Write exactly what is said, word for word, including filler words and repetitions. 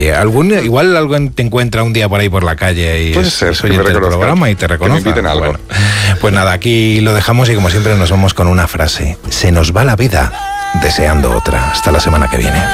Algún, igual alguien te encuentra un día por ahí por la calle y Puede es, ser, es que me oyente del reconozcan, programa y te reconoce. que me inviten a algo. Bueno, pues nada, aquí lo dejamos y como siempre nos vamos con una frase. Se nos va la vida deseando otra. Hasta la semana que viene.